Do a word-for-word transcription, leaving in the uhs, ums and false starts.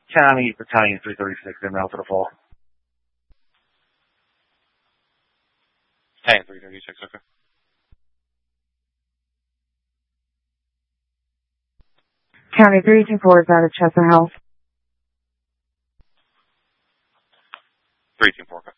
County Battalion three thirty-six in route to the fall. Battalion three thirty-six, okay. County three two four is out of Chester House. three two four, okay.